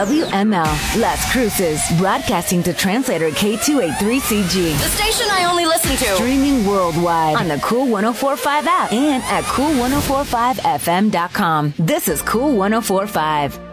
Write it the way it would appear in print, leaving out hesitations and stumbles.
WML, Las Cruces, broadcasting to translator K283CG. The station I only listen to. Streaming worldwide on the Cool 104.5 app and at cool1045fm.com. This is Cool 104.5.